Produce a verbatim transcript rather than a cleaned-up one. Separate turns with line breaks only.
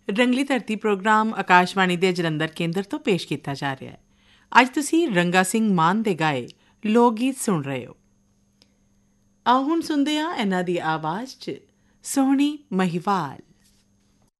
ਰੰਗਲੀ ਧਰਤੀ ਪ੍ਰੋਗਰਾਮ ਆਕਾਸ਼ਵਾਣੀ ਦੇ ਜਲੰਧਰ ਕੇਂਦਰ ਤੋਂ ਪੇਸ਼ ਕੀਤਾ ਜਾ ਰਿਹਾ ਹੈ। ਅੱਜ ਤੁਸੀਂ ਰੰਗਾ ਸਿੰਘ ਮਾਨ ਦੇ ਗਾਏ ਲੋਕ ਗੀਤ ਸੁਣ ਰਹੇ ਹੋ। ਆਓ ਹੁਣ ਸੁਣਦੇ ਹਾਂ ਇਹਨਾਂ ਦੀ ਆਵਾਜ਼ 'ਚ ਸੋਹਣੀ ਮਹੀਵਾਲ।